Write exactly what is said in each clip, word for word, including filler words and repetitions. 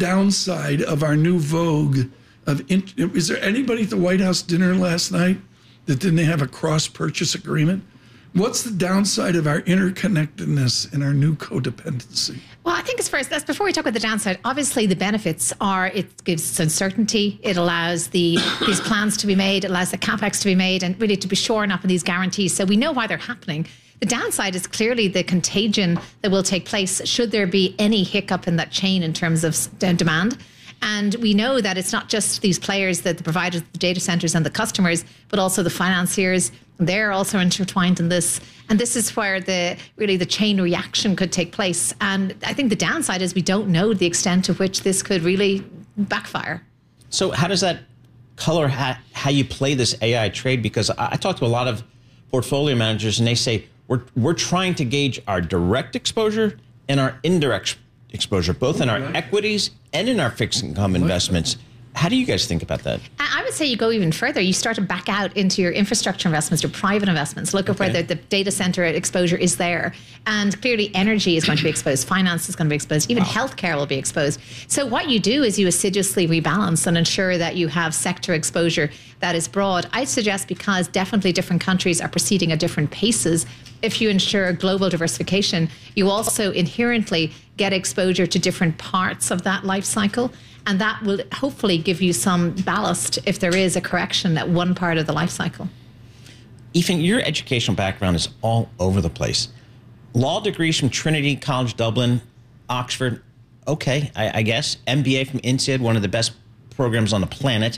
downside of our new vogue of, in, is there anybody at the White House dinner last night that didn't have a cross-purchase agreement? What's the downside of our interconnectedness and our new codependency? Well, I think it's first, that's before we talk about the downside, obviously the benefits are it gives uncertainty, it allows the these plans to be made, it allows the capex to be made and really to be shoring up in these guarantees. So we know why they're happening. The downside is clearly the contagion that will take place should there be any hiccup in that chain in terms of demand. And we know that it's not just these players, that the providers, the data centers and the customers, but also the financiers. They're also intertwined in this. And this is where the really the chain reaction could take place. And I think the downside is we don't know the extent to which this could really backfire. So how does that color how, how you play this A I trade? Because I, I talk to a lot of portfolio managers and they say, we're, we're trying to gauge our direct exposure and our indirect exposure, both in our equities and in our fixed income investments. How do you guys think about that? I would say you go even further. You start to back out into your infrastructure investments, your private investments. Look at Okay. where the, the data center exposure is there. And clearly energy is going to be exposed. Finance is going to be exposed. Even Wow. healthcare will be exposed. So what you do is you assiduously rebalance and ensure that you have sector exposure that is broad. I'd suggest, because definitely different countries are proceeding at different paces, if you ensure global diversification, you also inherently get exposure to different parts of that life cycle. And that will hopefully give you some ballast if there is a correction at one part of the life cycle. Ethan, your educational background is all over the place. Law degrees from Trinity College Dublin, Oxford, okay, I, I guess. M B A from INSEAD, one of the best programs on the planet.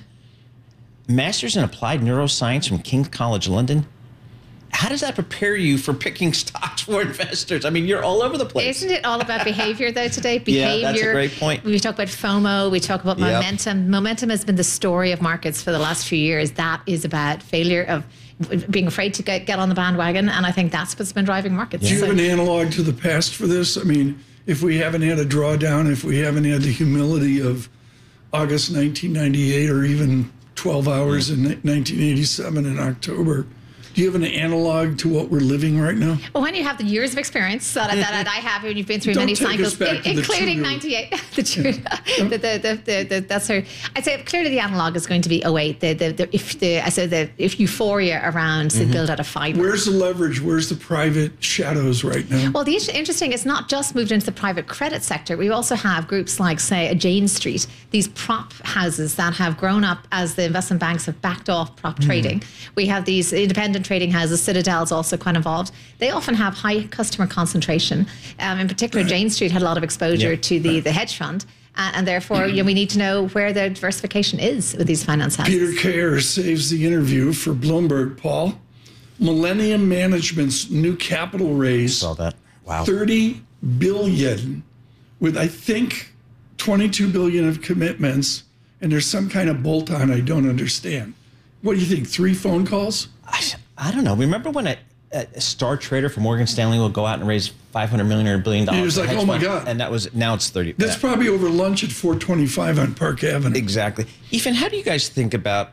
Masters in Applied Neuroscience from King's College London. How does that prepare you for picking stocks for investors? I mean, you're all over the place. Isn't it all about behavior, though, today? Behavior. Yeah, that's a great point. We talk about FOMO. We talk about Yep. momentum. Momentum has been the story of markets for the last few years. That is about failure of being afraid to get, get on the bandwagon. And I think that's what's been driving markets. Do you So- have an analog to the past for this? I mean, if we haven't had a drawdown, if we haven't had the humility of August nineteen ninety-eight or even twelve hours in nineteen eighty-seven in October, do you have an analog to what we're living right now? Well, when you have the years of experience that, that I have, and you've been through Don't many take us cycles, back to the including Tudor. ninety-eight, the Tudor, the, the, the, the, the, that's her. I'd say clearly the analog is going to be oh eight. The, the, the, if the, I said the if euphoria around the build out of fiber. Where's the leverage? Where's the private shadows right now? Well, the inter- interesting, it's not just moved into the private credit sector. We also have groups like, say, a Jane Street, these prop houses that have grown up as the investment banks have backed off prop trading. We have these independent trading houses. Citadel's also quite involved. They often have high customer concentration. Um, in particular, Jane Street had a lot of exposure Yeah. to the, the hedge fund. Uh, and therefore, you know, we need to know where the diversification is with these finance houses. Peter Kerr saves the interview for Bloomberg, Paul. Millennium Management's new capital raise, Saw that. Wow. thirty billion, with I think twenty-two billion of commitments, and there's some kind of bolt-on I don't understand. What do you think? Three phone calls? I, I don't know. Remember when a, a star trader for Morgan Stanley will go out and raise five hundred million dollars or a billion dollars? He was for like, hedge oh my fund? God. And that was, now it's thirty. That's yeah. probably over lunch at four twenty-five on Park Avenue. Exactly. Ethan, how do you guys think about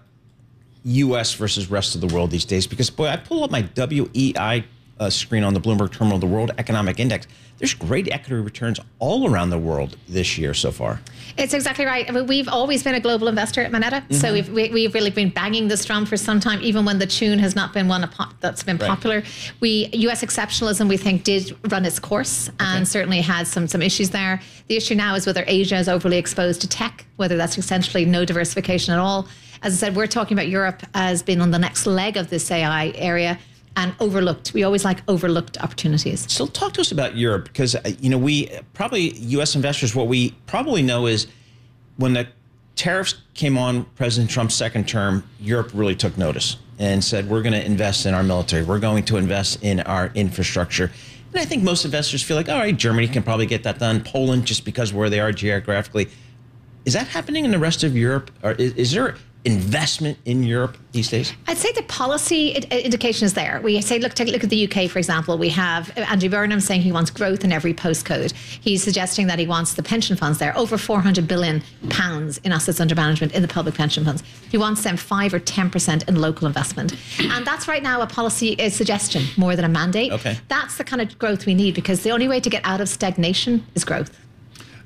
U S versus rest of the world these days? Because, boy, I pull up my W E I uh, screen on the Bloomberg Terminal, the World Economic Index. There's great equity returns all around the world this year so far. It's exactly right. I mean, we've always been a global investor at Moneta. Mm-hmm. So we've, we, we've really been banging this drum for some time, even when the tune has not been one that's been Right. popular. We U S exceptionalism, we think, did run its course and certainly had some, some issues there. The issue now is whether Asia is overly exposed to tech, whether that's essentially no diversification at all. As I said, we're talking about Europe as being on the next leg of this A I area. And overlooked. We always like overlooked opportunities. So talk to us about Europe, because, uh, you know, we probably, U S investors, what we probably know is when the tariffs came on President Trump's second term, Europe really took notice and said, we're going to invest in our military. We're going to invest in our infrastructure. And I think most investors feel like, all right, Germany can probably get that done. Poland, just because where they are geographically. Is that happening in the rest of Europe? Or is, is there investment in Europe these days? I'd say the policy indication is there. We say, look, take a look at the U K, for example. We have Andrew Burnham saying he wants growth in every postcode. He's suggesting that he wants the pension funds there, over four hundred billion pounds in assets under management in the public pension funds. He wants them five or ten percent in local investment. And that's right now a policy a suggestion more than a mandate. Okay. That's the kind of growth we need, because the only way to get out of stagnation is growth.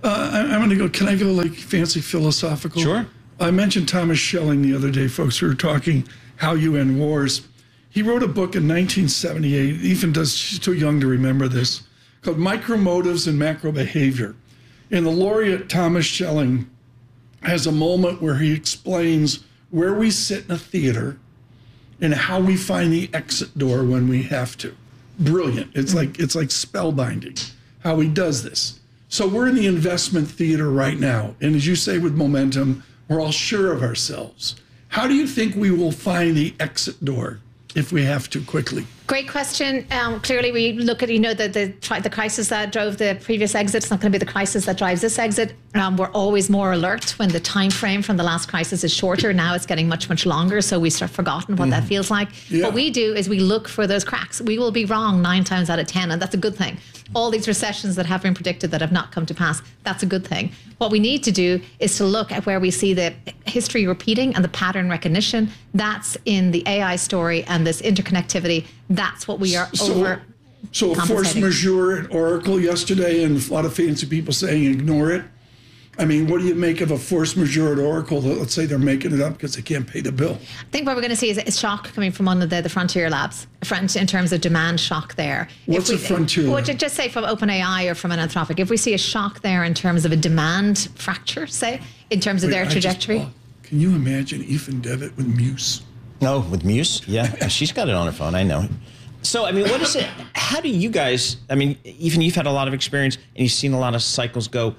Uh, I, I'm going to go, can I go like fancy philosophical? Sure. I mentioned Thomas Schelling the other day, folks. We were talking how you end wars. He wrote a book in nineteen seventy-eight. Ethan does, she's too young to remember this, called Micromotives and Macro Behavior. And the laureate Thomas Schelling has a moment where he explains where we sit in a theater and how we find the exit door when we have to. Brilliant. It's like it's like spellbinding how he does this. So we're in the investment theater right now. And as you say with momentum, we're all sure of ourselves. How do you think we will find the exit door if we have to quickly? Great question. Um, clearly, we look at, you know, the, the the crisis that drove the previous exit. It's not going to be the crisis that drives this exit. Um, we're always more alert when the time frame from the last crisis is shorter. Now it's getting much, much longer, so we start forgotten what mm. that feels like. Yeah. What we do is we look for those cracks. We will be wrong nine times out of ten, and that's a good thing. All these recessions that have been predicted that have not come to pass, that's a good thing. What we need to do is to look at where we see the history repeating and the pattern recognition. That's in the A I story and this interconnectivity. That's what we are so, over. So a force majeure at Oracle yesterday, and a lot of fancy people saying ignore it. I mean, what do you make of a force majeure at Oracle? Let's say they're making it up because they can't pay the bill. I think what we're going to see is a shock coming from one of the, the frontier labs, front in terms of demand shock there. What's we, a frontier well, lab? Just say from OpenAI or from an Anthropic, if we see a shock there in terms of a demand fracture, say, in terms of Wait, their trajectory. Just, oh, can you imagine Ethan Devitt with Muse? No, with Muse? Yeah, she's got it on her phone, I know. So, I mean, what is it? How do you guys, I mean, even you've had a lot of experience and you've seen a lot of cycles go.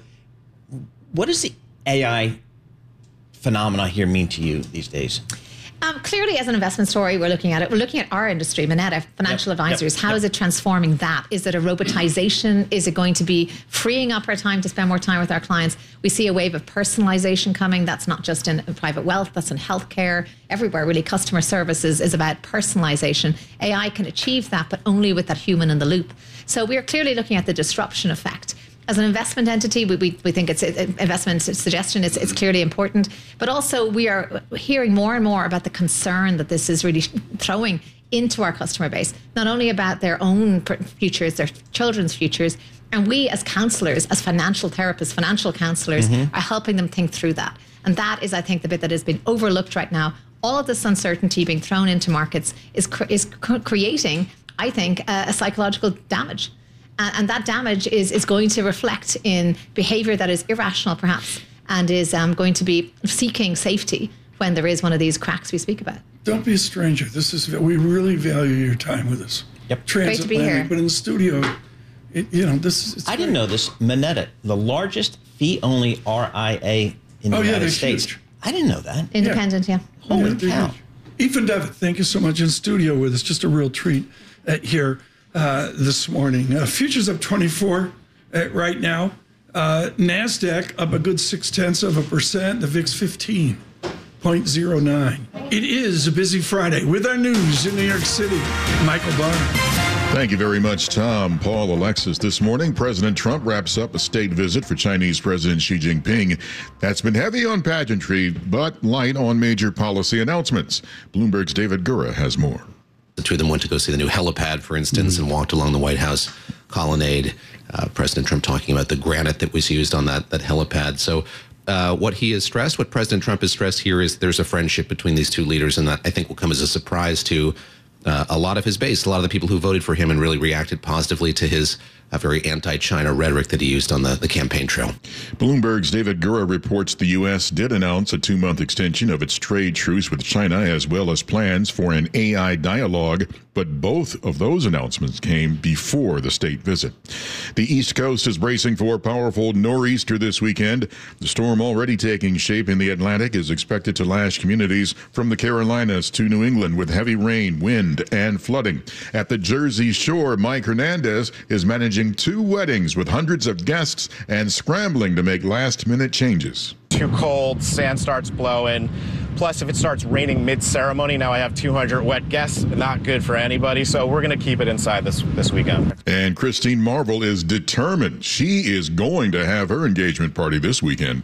What does the A I phenomena here mean to you these days? Um, clearly, as an investment story, we're looking at it. We're looking at our industry, Moneta, financial yep, advisors. Yep, How yep. is it transforming that? Is it a robotization? Is it going to be freeing up our time to spend more time with our clients? We see a wave of personalization coming. That's not just in private wealth, that's in healthcare, everywhere, really. Customer services is about personalization. A I can achieve that, but only with that human in the loop. So we are clearly looking at the disruption effect. As an investment entity, we, we, we think it's an investment suggestion. It's, it's clearly important. But also we are hearing more and more about the concern that this is really throwing into our customer base, not only about their own futures, their children's futures. And we as counselors, as financial therapists, financial counselors, mm-hmm. are helping them think through that. And that is, I think, the bit that has been overlooked right now. All of this uncertainty being thrown into markets is, is creating, I think, a, a psychological damage. And that damage is, is going to reflect in behavior that is irrational, perhaps, and is um, going to be seeking safety when there is one of these cracks we speak about. Don't be a stranger. This is we really value your time with us. Yep, great to be here. But in the studio, it, you know, this is. I didn't know this. Moneta, the largest fee-only R I A in the oh, United yeah, States. Huge. I didn't know that. Independent, yeah. yeah. Holy yeah, cow! Ethan Devitt, thank you so much in studio with us. Just a real treat uh, here. Uh, this morning. Uh, futures up twenty-four uh, right now. Uh, NASDAQ up a good six tenths of a percent. The V I X fifteen point zero nine. It is a busy Friday with our news in New York City. Michael Barr. Thank you very much, Tom. Paul, Alexis. This morning, President Trump wraps up a state visit for Chinese President Xi Jinping. That's been heavy on pageantry, but light on major policy announcements. Bloomberg's David Gura has more. The two of them went to go see the new helipad, for instance, mm-hmm. and walked along the White House colonnade. Uh, President Trump talking about the granite that was used on that, that helipad. So uh, what he has stressed, what President Trump has stressed here is there's a friendship between these two leaders, and that I think will come as a surprise to uh, a lot of his base, a lot of the people who voted for him and really reacted positively to his uh, very anti-China rhetoric that he used on the, the campaign trail. Bloomberg's David Gura reports the U S did announce a two-month extension of its trade truce with China, as well as plans for an A I dialogue, but both of those announcements came before the state visit. The East Coast is bracing for a powerful nor'easter this weekend. The storm, already taking shape in the Atlantic, is expected to lash communities from the Carolinas to New England with heavy rain, wind, and flooding. At the Jersey Shore, Mike Hernandez is managing two weddings with hundreds of guests and scrambling to make last-minute changes. Too cold, sand starts blowing. Plus, if it starts raining mid-ceremony, now I have two hundred wet guests. Not good for anybody, so we're going to keep it inside this, this weekend. And Christine Marvel is determined. She is going to have her engagement party this weekend.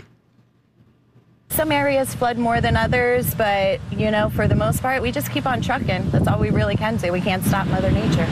Some areas flood more than others, but, you know, for the most part, we just keep on trucking. That's all we really can do. We can't stop Mother Nature.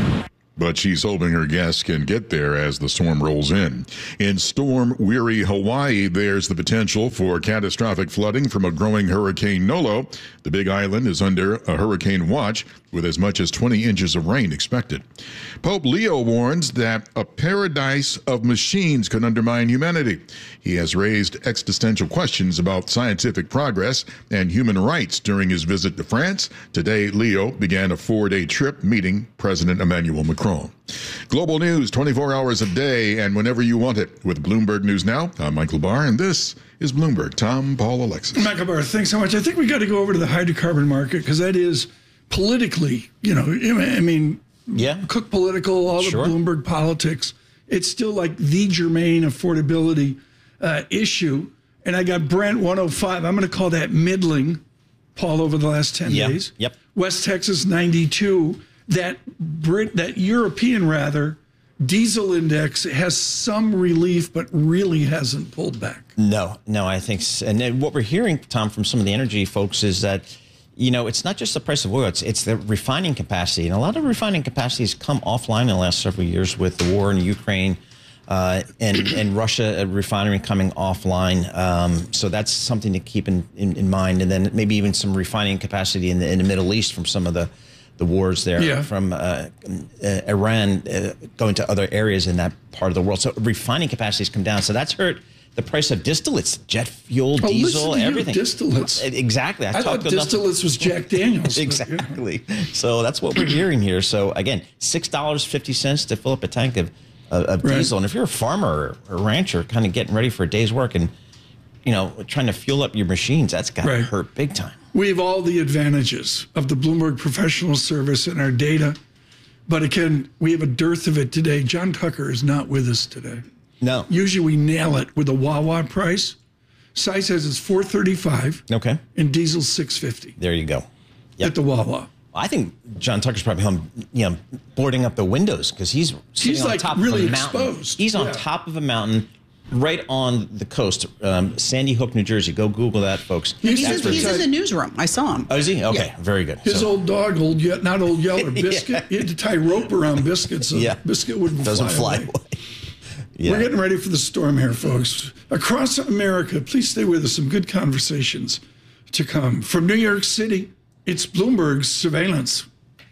but she's hoping her guests can get there as the storm rolls in. In storm-weary Hawaii, there's the potential for catastrophic flooding from a growing Hurricane Nolo. The Big Island is under a hurricane watch with as much as twenty inches of rain expected. Pope Leo warns that a paradise of machines could undermine humanity. He has raised existential questions about scientific progress and human rights during his visit to France. Today, Leo began a four-day trip meeting President Emmanuel Macron. Global news twenty-four hours a day and whenever you want it. With Bloomberg News Now, I'm Michael Barr, and this is Bloomberg. Tom, Paul, Alexis. Michael Barr, thanks so much. I think we got to go over to the hydrocarbon market because that is politically, you know, I mean, yeah, Cook Political, all sure. the Bloomberg politics. It's still like the germane affordability uh, issue. And I got Brent one oh five. I'm going to call that middling, Paul, over the last ten yep. days. Yep. West Texas ninety-two. That Brit, that European rather, diesel index has some relief, but really hasn't pulled back. No, no, I think, and then what we're hearing, Tom, from some of the energy folks is that, you know, it's not just the price of oil, it's, it's the refining capacity. And a lot of refining capacity has come offline in the last several years with the war in Ukraine uh, and, and Russia refinery coming offline. Um, so that's something to keep in, in, in mind. And then maybe even some refining capacity in the, in the Middle East from some of the the wars there yeah. from uh, uh, Iran uh, going to other areas in that part of the world. So refining capacity has come down. So that's hurt the price of distillates, jet fuel, oh, diesel, listen to everything. You, distillates. Exactly. I, I thought enough. distillates was Jack Daniels. Exactly. But, yeah. So that's what we're hearing here. So again, six dollars and fifty cents to fill up a tank of, of, of right. diesel. And if you're a farmer or a rancher kind of getting ready for a day's work and, you know, trying to fuel up your machines, that's got to right. hurt big time. We have all the advantages of the Bloomberg Professional Service and our data, but again, we have a dearth of it today. John Tucker is not with us today. No. Usually we nail it with a Wawa price. Sy says it's four thirty-five. Okay. And diesel's six fifty. There you go. Yep. At the Wawa. I think John Tucker's probably home, you know, boarding up the windows because he's sitting he's on like top really of a mountain. exposed. He's on yeah. top of a mountain. Right on the coast, um, Sandy Hook, New Jersey. Go Google that, folks. He's, He's, in, he's in the newsroom. I saw him. Oh, is he? Okay, Yeah. very good. His So- old dog, old Ye- not Old Yeller, Biscuit. Yeah. He had to tie rope around Biscuit so Yeah. Biscuit wouldn't doesn't fly, fly away. away. Yeah. We're getting ready for the storm here, folks. Across America, please stay with us. Some good conversations to come. From New York City, it's Bloomberg's Surveillance.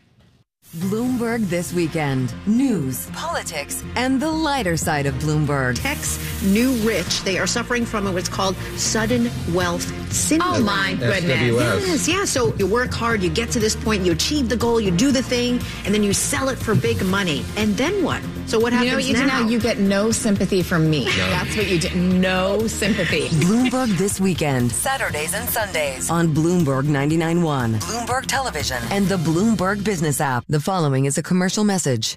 Bloomberg This Weekend. News, politics, and the lighter side of Bloomberg. Tech's new rich. They are suffering from what's called sudden wealth syndrome. Oh, my goodness. Yes, yeah. So you work hard, you get to this point, you achieve the goal, you do the thing, and then you sell it for big money. And then what? So what happens you know what you now? do now? You get no sympathy from me. No. That's what you do. No sympathy. Bloomberg This Weekend. Saturdays and Sundays on Bloomberg ninety-nine point one, Bloomberg Television, and the Bloomberg Business app. The following is a commercial message.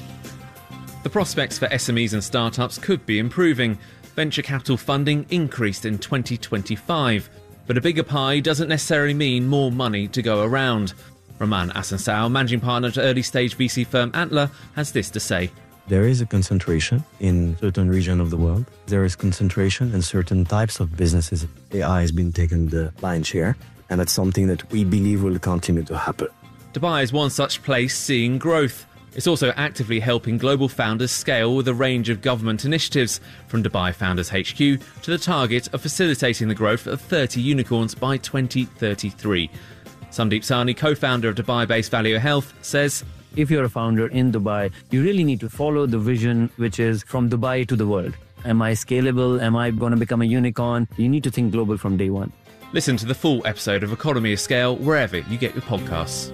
The prospects for S M Es and startups could be improving. Venture capital funding increased in twenty twenty-five, but a bigger pie doesn't necessarily mean more money to go around. Roman Asansao, managing partner at early-stage V C firm Antler, has this to say. There is a concentration in certain regions of the world. There is concentration in certain types of businesses. A I has been taking the lion's share, and that's something that we believe will continue to happen. Dubai is one such place seeing growth. It's also actively helping global founders scale with a range of government initiatives, from Dubai Founders H Q to the target of facilitating the growth of thirty unicorns by twenty thirty-three. Sandeep Sahni, co-founder of Dubai-based Valeo Health, says, if you're a founder in Dubai, you really need to follow the vision, which is from Dubai to the world. Am I scalable? Am I going to become a unicorn? You need to think global from day one. Listen to the full episode of Economy of Scale wherever you get your podcasts.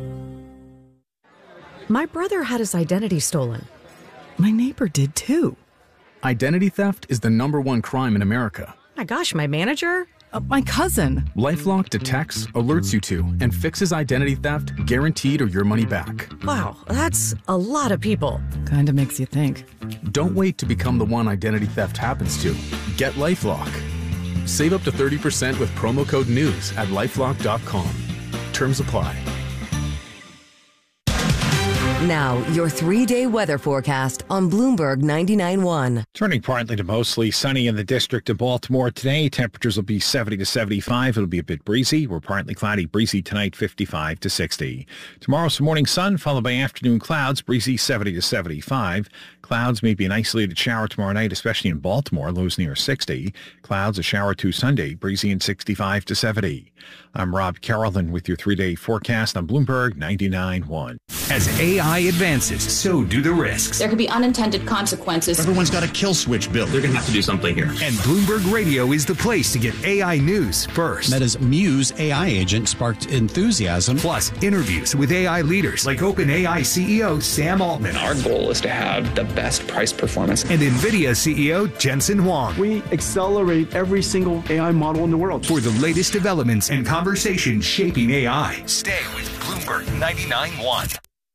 My brother had his identity stolen. My neighbor did too. Identity theft is the number one crime in America. My gosh, my manager? Uh, my cousin. LifeLock detects, alerts you to, and fixes identity theft guaranteed or your money back. Wow, that's a lot of people. Kinda makes you think. Don't wait to become the one identity theft happens to. Get LifeLock. Save up to thirty percent with promo code NEWS at lifelock dot com. Terms apply. Now, your three-day weather forecast on Bloomberg ninety-nine point one. Turning partly to mostly sunny in the district of Baltimore today. Temperatures will be seventy to seventy-five. It'll be a bit breezy. We're partly cloudy, breezy tonight, fifty-five to sixty. Tomorrow, some morning sun, followed by afternoon clouds, breezy seventy to seventy-five. Clouds, maybe an isolated shower tomorrow night, especially in Baltimore, lows near sixty. Clouds, a shower or two Sunday, breezy and sixty-five to seventy. I'm Rob Carolyn with your three-day forecast on Bloomberg ninety-nine point one. As A I advances, so do the risks. There could be unintended consequences. Everyone's got a kill switch built. They're going to have to do something here. And Bloomberg Radio is the place to get A I news first. Meta's Muse A I agent sparked enthusiasm. Plus, interviews with A I leaders like OpenAI C E O Sam Altman. Our goal is to have the best price performance. And NVIDIA C E O Jensen Huang. We accelerate every single A I model in the world. For the latest developments and conversations shaping A I, stay with Bloomberg ninety-nine point one.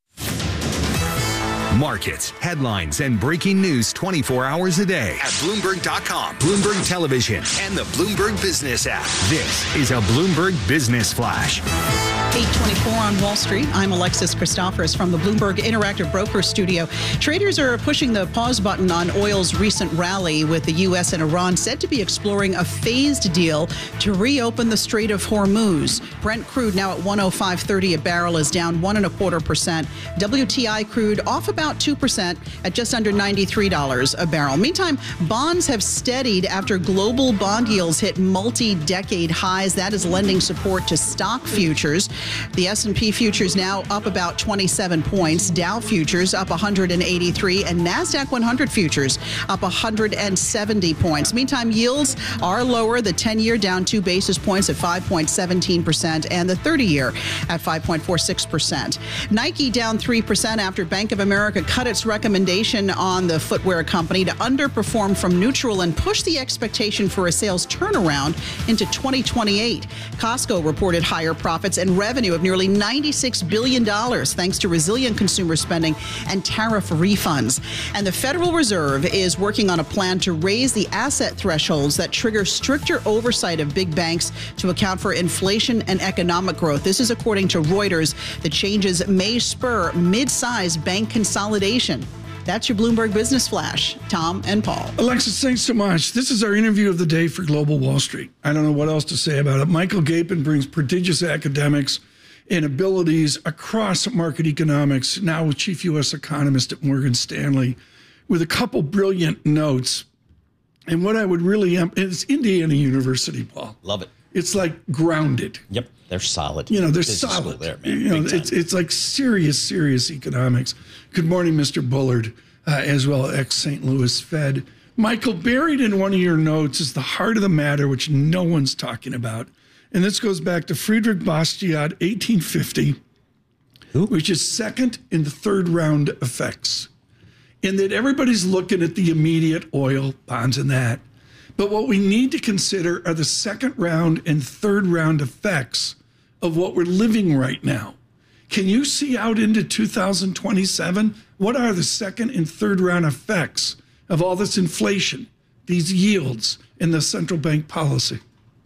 Markets, headlines, and breaking news twenty-four hours a day at Bloomberg dot com, Bloomberg Television, and the Bloomberg Business app. This is a Bloomberg Business Flash. eight twenty-four on Wall Street. I'm Alexis Christoforous from the Bloomberg Interactive Broker Studio. Traders are pushing the pause button on oil's recent rally, with the U S and Iran said to be exploring a phased deal to reopen the Strait of Hormuz. Brent crude now at one oh five thirty a barrel is down one and a quarter percent. W T I crude off about two percent at just under ninety-three dollars a barrel. Meantime, bonds have steadied after global bond yields hit multi-decade highs. That is lending support to stock futures. The S and P futures now up about twenty-seven points, Dow futures up one hundred eighty-three, and NASDAQ one hundred futures up one hundred seventy points. Meantime, yields are lower. The ten-year down two basis points at five point one seven percent, and the thirty-year at five point four six percent. Nike down three percent after Bank of America cut its recommendation on the footwear company to underperform from neutral and push the expectation for a sales turnaround into twenty twenty-eight. Costco reported higher profits and revenue of nearly ninety-six billion dollars thanks to resilient consumer spending and tariff refunds. And the Federal Reserve is working on a plan to raise the asset thresholds that trigger stricter oversight of big banks to account for inflation and economic growth. This is according to Reuters. The changes may spur mid-sized bank consolidation. That's your Bloomberg Business Flash. Tom and Paul. Alexis, thanks so much. This is our interview of the day for Global Wall Street. I don't know what else to say about it. Michael Gapin brings prodigious academics and abilities across market economics, now chief U S economist at Morgan Stanley, with a couple brilliant notes. And what I would really, it's Indiana University, Paul. Love it. It's like grounded. Yep, they're solid. You know, they're Business solid. There, man. You know, it's it's like serious, serious economics. Good morning, Mister Bullard, uh, as well, ex-Saint Louis Fed. Michael, buried in one of your notes is the heart of the matter, which no one's talking about. And this goes back to Friedrich Bastiat, eighteen fifty, Who? which is second in the third round effects. In that everybody's looking at the immediate oil, bonds and that. But what we need to consider are the second round and third round effects of what we're living right now. Can you see out into two thousand twenty-seven? What are the second and third round effects of all this inflation, these yields, and the central bank policy?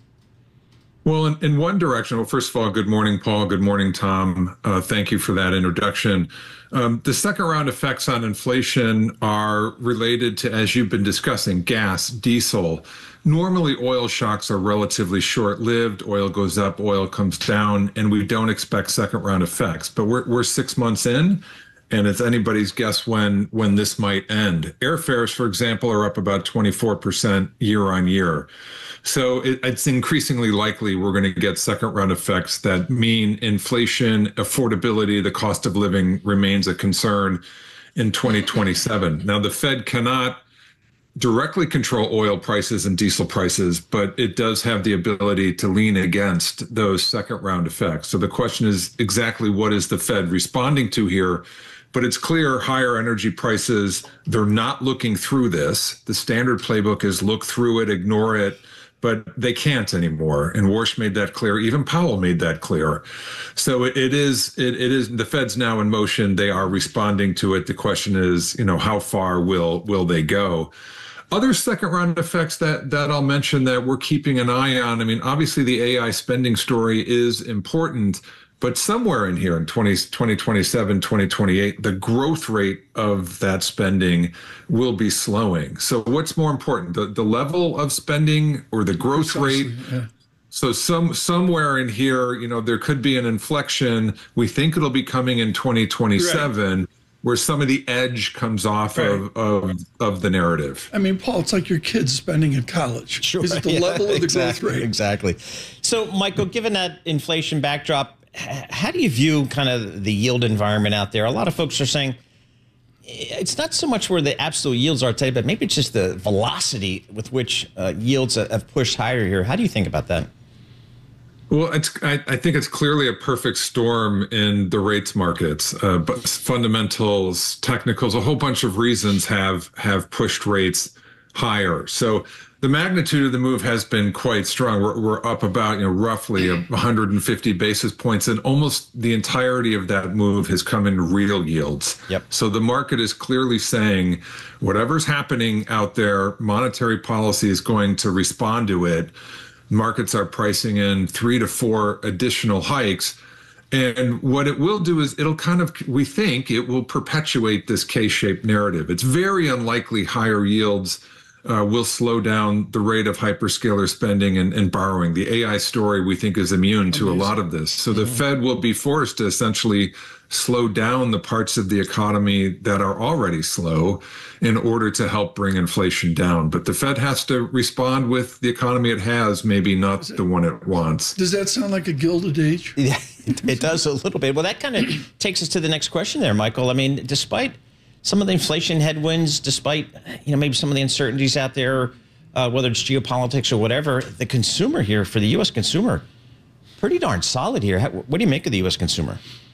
Well, in, in one direction, well, first of all, good morning, Paul. Good morning, Tom. Uh, thank you for that introduction. Um, the second round effects on inflation are related to, as you've been discussing, gas, diesel. Normally, oil shocks are relatively short-lived. Oil goes up, oil comes down, and we don't expect second round effects. But we're, we're six months in, and it's anybody's guess when when this might end. Airfares, for example, are up about twenty-four percent year on year. So it, it's increasingly likely we're going to get second round effects that mean inflation, affordability, the cost of living remains a concern in twenty twenty-seven. Now, the Fed cannot directly control oil prices and diesel prices, but it does have the ability to lean against those second round effects. So the question is exactly what is the Fed responding to here? But it's clear higher energy prices, they're not looking through this. The standard playbook is look through it, ignore it, but they can't anymore. And Warsh made that clear. Even Powell made that clear. So it, it is, it, it is, the Fed's now in motion. They are responding to it. The question is, you know, how far will, will they go? Other second round effects that, that I'll mention that we're keeping an eye on. I mean, obviously the A I spending story is important, But somewhere in here in twenty twenty-seven, twenty twenty-eight, the growth rate of that spending will be slowing. So what's more important, the, the level of spending or the growth Precisely, rate? yeah. So some somewhere in here, you know, there could be an inflection. We think it'll be coming in twenty twenty-seven, right, where some of the edge comes off right. of, of of the narrative. I mean, Paul, it's like your kids spending in college. Sure. Is it the yeah, level of the exactly, growth rate? Exactly. So, Michael, given that inflation backdrop, how do you view kind of the yield environment out there? A lot of folks are saying it's not so much where the absolute yields are today, but maybe it's just the velocity with which uh, yields have pushed higher here. How do you think about that? Well, it's, I, I think it's clearly a perfect storm in the rates markets, uh, but fundamentals, technicals, a whole bunch of reasons have have pushed rates higher. So the magnitude of the move has been quite strong. We're, we're up about, you know, roughly one hundred fifty basis points, and almost the entirety of that move has come in real yields. Yep. So the market is clearly saying whatever's happening out there, monetary policy is going to respond to it. Markets are pricing in three to four additional hikes. And what it will do is it'll kind of, we think it will perpetuate this K-shaped narrative. It's very unlikely higher yields uh, will slow down the rate of hyperscaler spending and, and borrowing. The A I story, we think, is immune to Amazing. a lot of this. So the mm-hmm. Fed will be forced to essentially slow down the parts of the economy that are already slow in order to help bring inflation down. But the Fed has to respond with the economy it has, maybe not the one it wants. Does that sound like a Gilded Age? Yeah, it, it does a little bit. Well, that kind of takes us to the next question there, Michael. I mean, despite some of the inflation headwinds, despite, you know, maybe some of the uncertainties out there, uh, whether it's geopolitics or whatever, the consumer here, for the U S consumer, pretty darn solid here. How, what do you make of the U S consumer?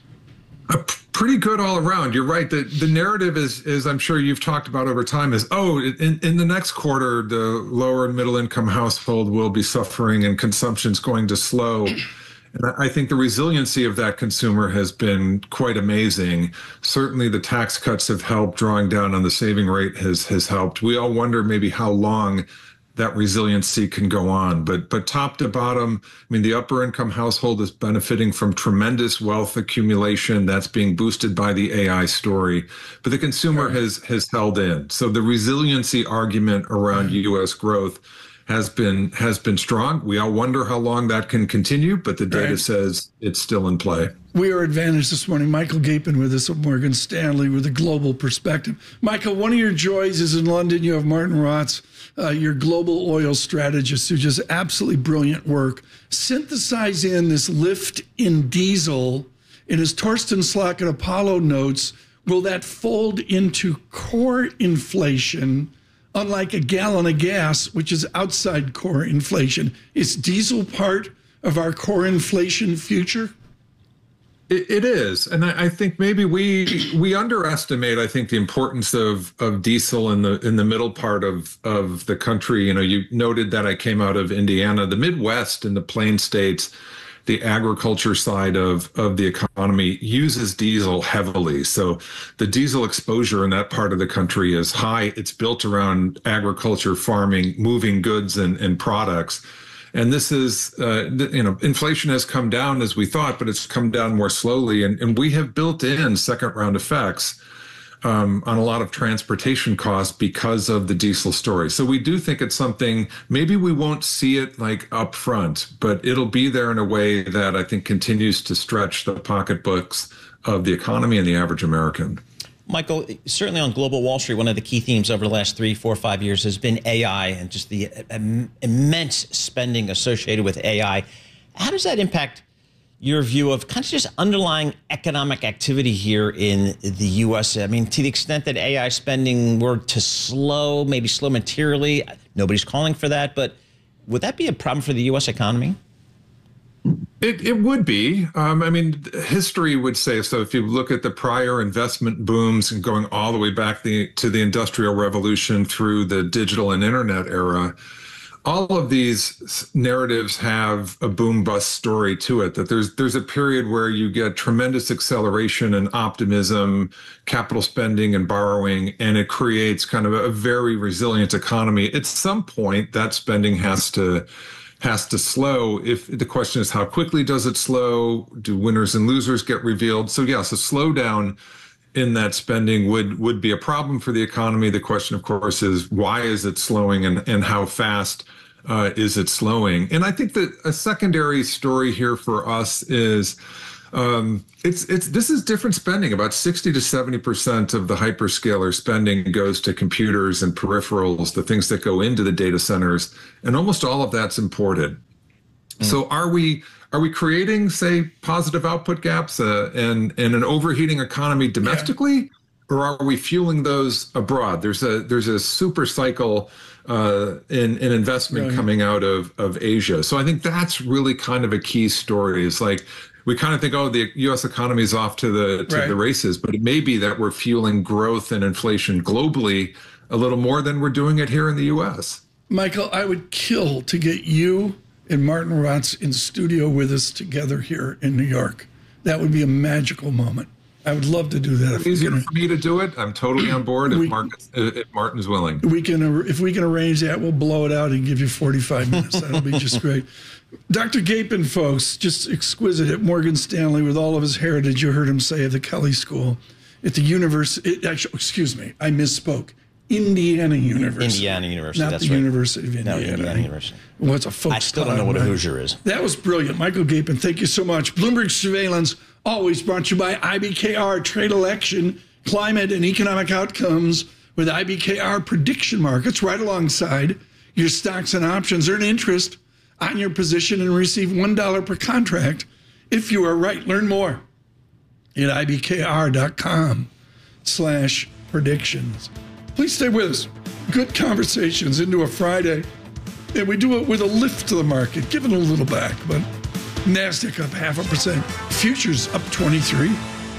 Uh, pretty good all around. You're right. The the narrative is, is I'm sure you've talked about over time, is, oh, in, in the next quarter, the lower and middle income household will be suffering and consumption's going to slow. And I think the resiliency of that consumer has been quite amazing. Certainly the tax cuts have helped. Drawing down on the saving rate has has helped. We all wonder maybe how long that resiliency can go on. But but top to bottom, I mean, the upper income household is benefiting from tremendous wealth accumulation that's being boosted by the A I story. But the consumer has has held in. So the resiliency argument around U S growth has been has been strong. We all wonder how long that can continue, but the data right. says it's still in play. We are advantaged this morning. Michael Gapin with us at Morgan Stanley with a global perspective. Michael, one of your joys is in London. You have Martin Rotz, uh, your global oil strategist, who does absolutely brilliant work. Synthesize in this lift in diesel, and as Torsten Slok at Apollo notes, will that fold into core inflation? Unlike a gallon of gas, which is outside core inflation. Is diesel part of our core inflation future? It, it is. And I, I think maybe we we underestimate, I think, the importance of, of diesel in the in the middle part of, of the country. You know, you noted that I came out of Indiana. The Midwest and the Plain States, the agriculture side of, of the economy uses diesel heavily. So the diesel exposure in that part of the country is high. It's built around agriculture, farming, moving goods and, and products. And this is, uh, you know, inflation has come down as we thought, but it's come down more slowly. And, and we have built in second round effects Um, on a lot of transportation costs because of the diesel story. So we do think it's something, maybe we won't see it like up front, but it'll be there in a way that I think continues to stretch the pocketbooks of the economy and the average American. Michael, certainly on Global Wall Street, one of the key themes over the last three, four, five years has been A I and just the um, immense spending associated with A I. How does that impact your view of kind of just underlying economic activity here in the U S? I mean, to the extent that A I spending were to slow, maybe slow materially, nobody's calling for that, but would that be a problem for the U S economy? It, it would be. Um, I mean, history would say so. If you look at the prior investment booms and going all the way back the, to the Industrial Revolution through the digital and internet era, all of these narratives have a boom bust story to it, that there's there's a period where you get tremendous acceleration and optimism, capital spending and borrowing, and it creates kind of a very resilient economy. At some point, that spending has to has to slow. If the question is how quickly does it slow? Do winners and losers get revealed? So yes, a slowdown in that spending would would be a problem for the economy. The question, of course, is why is it slowing and, and how fast uh, is it slowing? And I think that a secondary story here for us is um, it's it's this is different spending. About sixty to seventy percent of the hyperscaler spending goes to computers and peripherals, the things that go into the data centers, and almost all of that's imported. Mm. So are we Are we creating, say, positive output gaps uh, and, and an overheating economy domestically, yeah. or are we fueling those abroad? There's a there's a super cycle uh, in, in investment right. coming out of, of Asia. So I think that's really kind of a key story. It's like we kind of think, oh, the U S economy is off to the to right. the races, but it may be that we're fueling growth and inflation globally a little more than we're doing it here in the U S. Michael, I would kill to get you and Martin Rotz in studio with us together here in New York. That would be a magical moment. I would love to do that. It's easier for me to do it. I'm totally on board if, we, Mark, if Martin's willing. We can, if we can arrange that, we'll blow it out and give you forty-five minutes. That'll be just great. Doctor Gapin, folks, just exquisite at Morgan Stanley with all of his heritage. You heard him say at the Kelley School, at the university. Actually, excuse me, I misspoke. Indiana University. Indiana University, not that's the right. University of Indiana. No, Indiana University. Well, it's a folks I still don't time, know what a right? Hoosier is. That was brilliant. Michael Gapin, thank you so much. Bloomberg Surveillance, always brought to you by I B K R, trade election, climate, and economic outcomes with I B K R prediction markets right alongside your stocks and options. Earn interest on your position and receive one dollar per contract if you are right. Learn more at ibkr.com slash predictions. Please stay with us. Good conversations into a Friday. And we do it with a lift to the market, giving a little back. But NASDAQ up half a percent. Futures up twenty-three.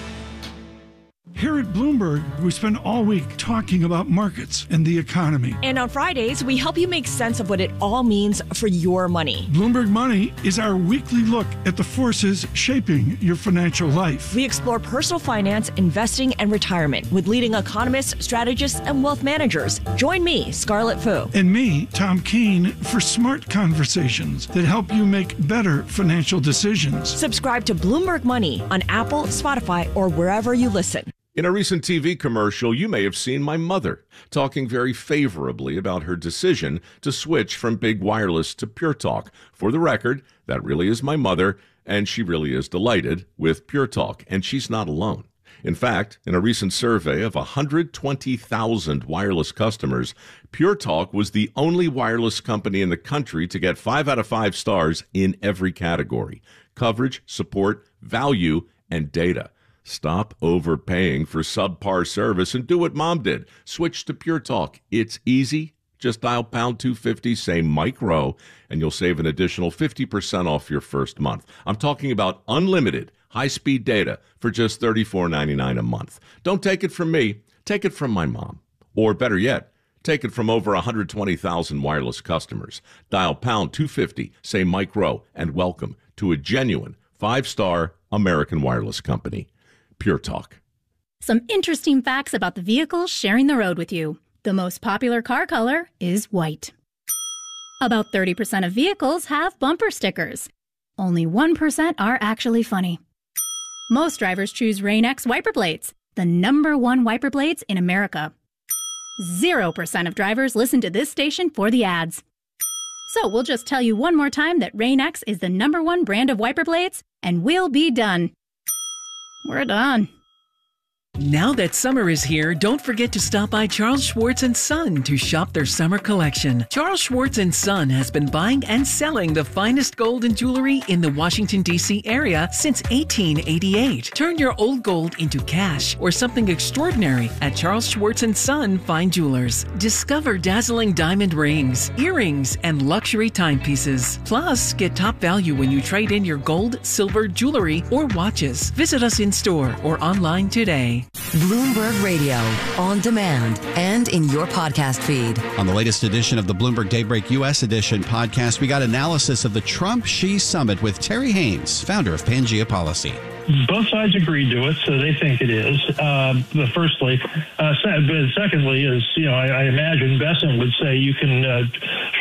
Here at Bloomberg, we spend all week talking about markets and the economy. And on Fridays, we help you make sense of what it all means for your money. Bloomberg Money is our weekly look at the forces shaping your financial life. We explore personal finance, investing, and retirement with leading economists, strategists, and wealth managers. Join me, Scarlett Fu. And me, Tom Keene, for smart conversations that help you make better financial decisions. Subscribe to Bloomberg Money on Apple, Spotify, or wherever you listen. In a recent T V commercial, you may have seen my mother talking very favorably about her decision to switch from Big Wireless to Pure Talk. For the record, that really is my mother, and she really is delighted with Pure Talk, and she's not alone. In fact, in a recent survey of one hundred twenty thousand wireless customers, Pure Talk was the only wireless company in the country to get five out of five stars in every category: coverage, support, value, and data. Stop overpaying for subpar service and do what Mom did. Switch to Pure Talk. It's easy. Just dial pound two fifty, say Mike Rowe, and you'll save an additional fifty percent off your first month. I'm talking about unlimited high-speed data for just thirty-four ninety-nine a month. Don't take it from me. Take it from my mom. Or better yet, take it from over one hundred twenty thousand wireless customers. Dial pound two fifty, say Mike Rowe, and welcome to a genuine five-star American wireless company. Pure Talk. Some interesting facts about the vehicles sharing the road with you. The most popular car color is white. About thirty percent of vehicles have bumper stickers. Only one percent are actually funny. Most drivers choose Rain-X wiper blades, the number one wiper blades in America. Zero percent of drivers listen to this station for the ads. So we'll just tell you one more time that Rain-X is the number one brand of wiper blades, and we'll be done. We're done. Now that summer is here, don't forget to stop by Charles Schwartz and Son to shop their summer collection. Charles Schwartz and Son has been buying and selling the finest gold and jewelry in the Washington, D C area since eighteen eighty-eight. Turn your old gold into cash or something extraordinary at Charles Schwartz and Son Fine Jewelers. Discover dazzling diamond rings, earrings, and luxury timepieces. Plus, get top value when you trade in your gold, silver, jewelry, or watches. Visit us in store or online today. Bloomberg Radio, on demand, and in your podcast feed. On the latest edition of the Bloomberg Daybreak U S Edition podcast, we got analysis of the Trump-Xi summit with Terry Haynes, founder of Pangea Policy. Both sides agreed to it, so they think it is. Uh, but firstly, uh, but secondly, is you know, I, I imagine Besson would say you can uh,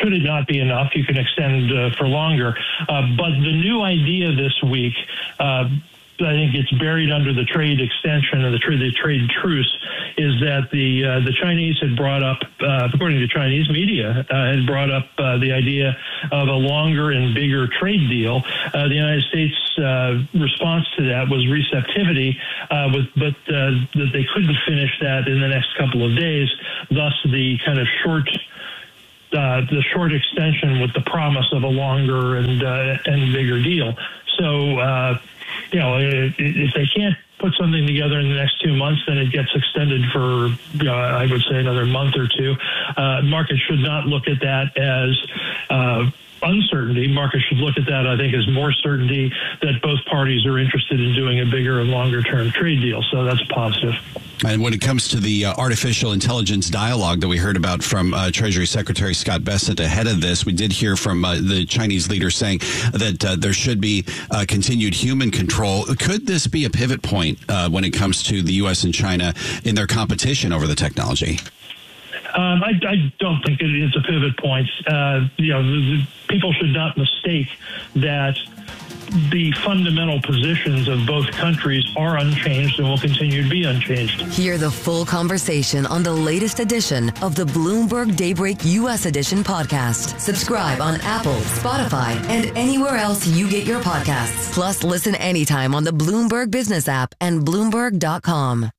should it not be enough, you can extend uh, for longer. Uh, but the new idea this week, uh, I think it's buried under the trade extension and the, tra- the trade truce, is that the uh, the Chinese had brought up, uh, according to Chinese media, uh, had brought up uh, the idea of a longer and bigger trade deal. Uh, the United States' uh, response to that was receptivity, uh, with, but uh, that they couldn't finish that in the next couple of days. Thus, the kind of short. Uh, the short extension with the promise of a longer and uh, and bigger deal. So, uh, you know, if, if they can't put something together in the next two months, then it gets extended for, you know, I would say another month or two. Uh, markets should not look at that as uh, uncertainty. Markets should look at that, I think, as more certainty that both parties are interested in doing a bigger and longer term trade deal. So that's positive. And when it comes to the uh, artificial intelligence dialogue that we heard about from uh, Treasury Secretary Scott Bessent ahead of this, we did hear from uh, the Chinese leader saying that uh, there should be uh, continued human control. Could this be a pivot point uh, when it comes to the U S and China in their competition over the technology? Um, I, I don't think it is a pivot point. Uh, you know, the, the, people should not mistake that the fundamental positions of both countries are unchanged and will continue to be unchanged. Hear the full conversation on the latest edition of the Bloomberg Daybreak U S Edition podcast. Subscribe on Apple, Spotify, and anywhere else you get your podcasts. Plus, listen anytime on the Bloomberg Business app and Bloomberg dot com.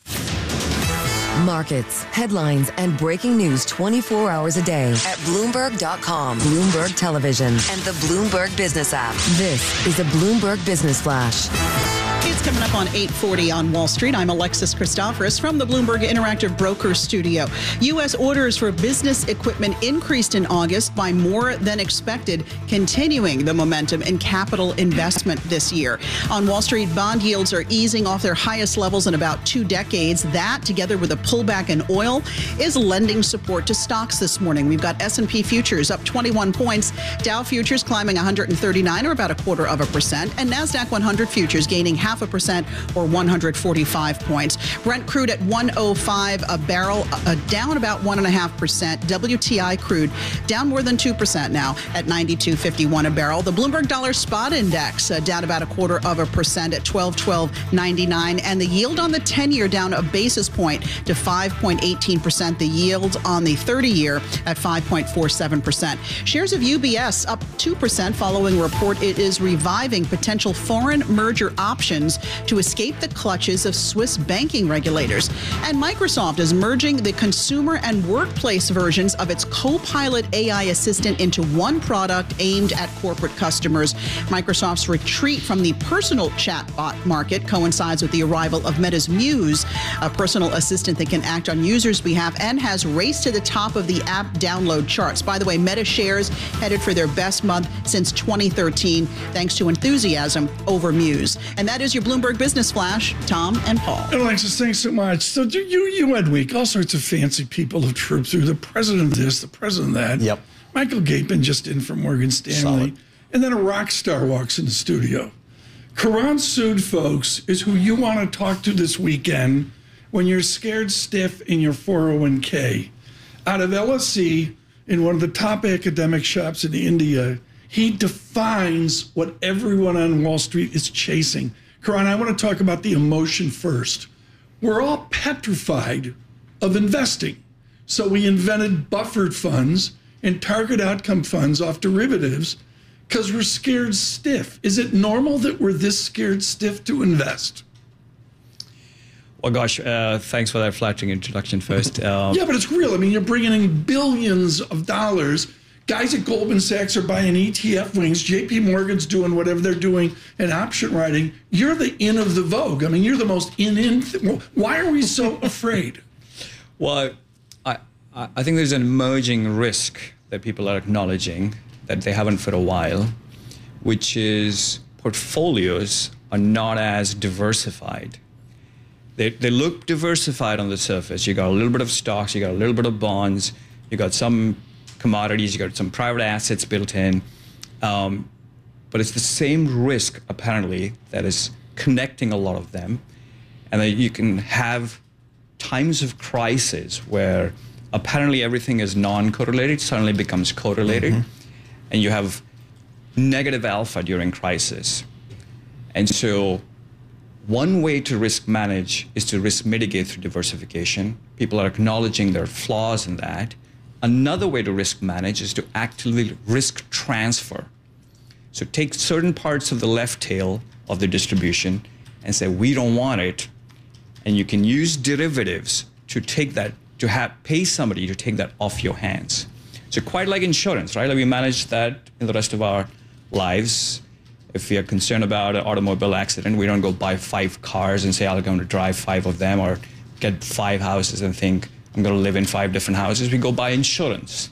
Markets, headlines, and breaking news twenty-four hours a day at Bloomberg dot com, Bloomberg Television, and the Bloomberg Business app. This is a Bloomberg Business Flash. It's coming up on eight forty on Wall Street. I'm Alexis Christoforous from the Bloomberg Interactive Broker Studio. U S orders for business equipment increased in August by more than expected, continuing the momentum in capital investment this year. On Wall Street, bond yields are easing off their highest levels in about two decades. That, together with a pullback in oil, is lending support to stocks this morning. We've got S and P futures up twenty-one points, Dow futures climbing one hundred thirty-nine, or about a quarter of a percent, and NASDAQ one hundred futures gaining half a percent, or one hundred forty-five points. Brent crude at one oh five a barrel, uh, down about one point five percent. W T I crude down more than two percent now at ninety-two fifty-one a barrel. The Bloomberg Dollar Spot Index uh, down about a quarter of a percent at twelve twelve ninety-nine, and the yield on the ten-year down a basis point to five point one eight percent. The yield on the thirty-year at five point four seven percent. Shares of U B S up two percent following a report it is reviving potential foreign merger options to escape the clutches of Swiss banking regulators. And Microsoft is merging the consumer and workplace versions of its Copilot A I assistant into one product aimed at corporate customers. Microsoft's retreat from the personal chatbot market coincides with the arrival of Meta's Muse, a personal assistant that can act on users' behalf and has raced to the top of the app download charts. By the way, Meta shares headed for their best month since twenty thirteen, thanks to enthusiasm over Muse. And that is your Bloomberg Business Flash. Tom and Paul. Alexis, thanks so much. So you, you had week, all sorts of fancy people have trooped through. The president of this, the president of that. Yep. Michael Gapin just in from Morgan Stanley. Solid. And then a rock star walks in the studio. Karan Sood, folks, is who you want to talk to this weekend when you're scared stiff in your four oh one k. Out of L S E, in one of the top academic shops in India, he defines what everyone on Wall Street is chasing. Karan, I want to talk about the emotion first. We're all petrified of investing. So we invented buffered funds and target outcome funds off derivatives because we're scared stiff. Is it normal that we're this scared stiff to invest? Well, gosh, uh, thanks for that flattering introduction first. Um, yeah, but it's real. I mean, you're bringing in billions of dollars. Guys at Goldman Sachs are buying E T F wings. J P Morgan's doing whatever they're doing in option writing. You're the in of the vogue. I mean, you're the most in in. Th- Why are we so afraid? Well, I, I think there's an emerging risk that people are acknowledging that they haven't for a while, which is portfolios are not as diversified. They, they look diversified on the surface. You got a little bit of stocks, you got a little bit of bonds, you got some commodities, you got some private assets built in. Um, but it's the same risk, apparently, that is connecting a lot of them. And that you can have times of crisis where apparently everything is non-correlated suddenly becomes correlated, mm-hmm. and you have negative alpha during crisis. And so one way to risk manage is to risk mitigate through diversification. People are acknowledging their flaws in that. Another way to risk manage is to actively risk transfer. So take certain parts of the left tail of the distribution and say, we don't want it. And you can use derivatives to take that, to have, pay somebody to take that off your hands. So quite like insurance, right? Like we manage that in the rest of our lives. If we are concerned about an automobile accident, we don't go buy five cars and say, I'm going to drive five of them, or get five houses and think, I'm going to live in five different houses. We go buy insurance.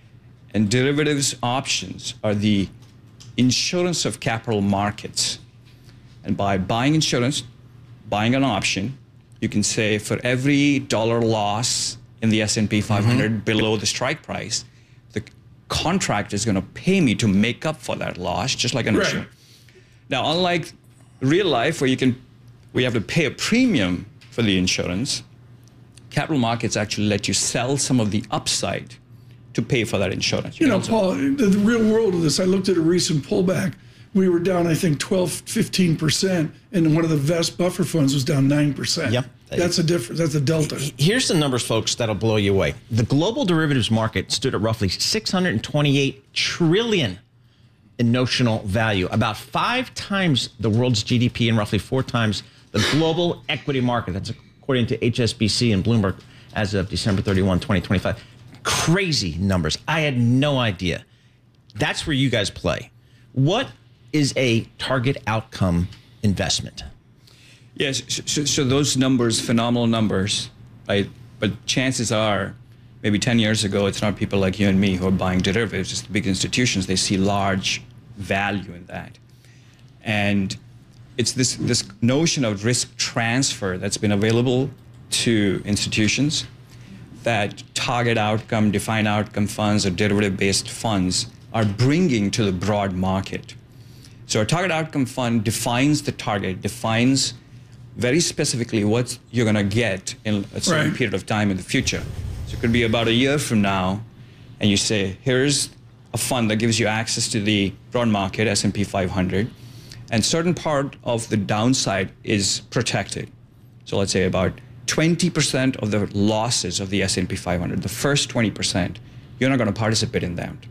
And derivatives options are the insurance of capital markets. And by buying insurance, buying an option, you can say for every dollar loss in the S and P five hundred mm-hmm. below the strike price, the contract is going to pay me to make up for that loss, just like an right. insurance. Now, unlike real life where you can, we have to pay a premium for the insurance, capital markets actually let you sell some of the upside to pay for that insurance. You, you know, also, Paul, the, the real world of this, I looked at a recent pullback. We were down, I think, twelve, fifteen percent, and one of the Vest buffer funds was down nine percent. Yep. That's a difference. That's a delta. Here's the numbers, folks, that'll blow you away. The global derivatives market stood at roughly six hundred twenty-eight trillion dollars in notional value, about five times the world's G D P and roughly four times the global equity market. That's according to H S B C and Bloomberg as of December thirty-first, twenty twenty-five. Crazy numbers. I had no idea. That's where you guys play. What is a target outcome investment? Yes, so, so those numbers, phenomenal numbers, right? But chances are, maybe ten years ago, it's not people like you and me who are buying derivatives. It's the big institutions. They see large value in that. And it's this, this notion of risk transfer that's been available to institutions, that target outcome, defined outcome funds or derivative-based funds are bringing to the broad market. So a target outcome fund defines the target, defines very specifically what you're going to get in a certain right. period of time in the future. So it could be about a year from now, and you say, here's a fund that gives you access to the broad market, S and P five hundred, and certain part of the downside is protected. So let's say about twenty percent of the losses of the S and P five hundred, the first twenty percent, you're not going to participate in that.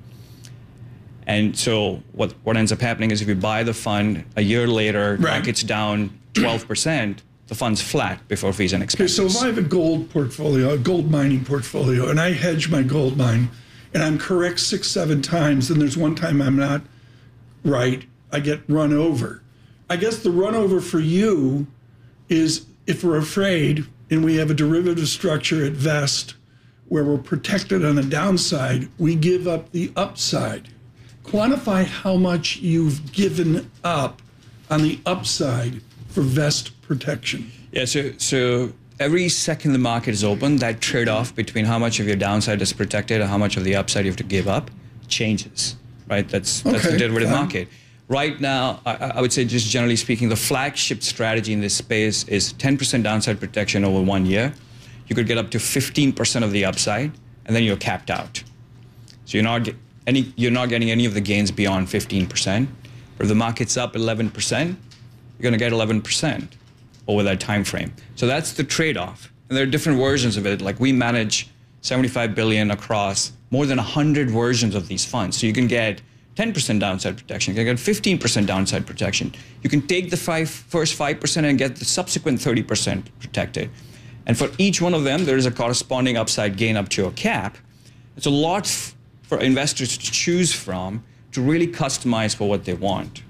And so what, what ends up happening is if you buy the fund a year later, right. market's down twelve percent, the fund's flat before fees and expenses. Okay, so if I have a gold portfolio, a gold mining portfolio, and I hedge my gold mine, and I'm correct six, seven times, and there's one time I'm not right, I get run over. I guess the run over for you is if we're afraid and we have a derivative structure at Vest where we're protected on the downside, we give up the upside. Quantify how much you've given up on the upside for Vest protection. Yeah, so so every second the market is open, that trade-off between how much of your downside is protected and how much of the upside you have to give up changes, right? That's that's Okay, the derivative fine. market. Right now, I, I would say just generally speaking, the flagship strategy in this space is ten percent downside protection over one year. You could get up to fifteen percent of the upside, and then you're capped out. So you're not get, any you're not getting any of the gains beyond fifteen percent. But if the market's up eleven percent, you're going to get eleven percent over that time frame. So that's the trade-off. And there are different versions of it. Like we manage seventy-five billion across more than one hundred versions of these funds. So you can get ten percent downside protection. You can get fifteen percent downside protection. You can take the five, first five percent and get the subsequent thirty percent protected. And for each one of them, there is a corresponding upside gain up to a cap. It's a lot f- for investors to choose from to really customize for what they want.